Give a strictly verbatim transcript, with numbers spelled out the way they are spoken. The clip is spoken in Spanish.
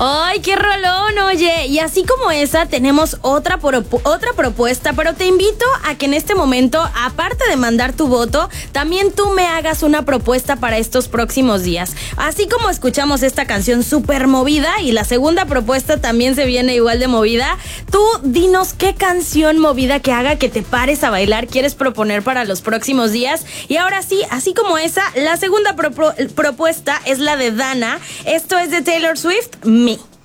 ¡Ay, qué rolón! Oye, y así como esa, tenemos otra, pro- otra propuesta, pero te invito a que en este momento, aparte de mandar tu voto, también tú me hagas una propuesta para estos próximos días. Así como escuchamos esta canción súper movida y la segunda propuesta también se viene igual de movida, tú dinos qué canción movida que haga que te pares a bailar quieres proponer para los próximos días. Y ahora sí, así como esa, la segunda pro- pro- propuesta es la de Dana. Esto es de Taylor Swift, Me.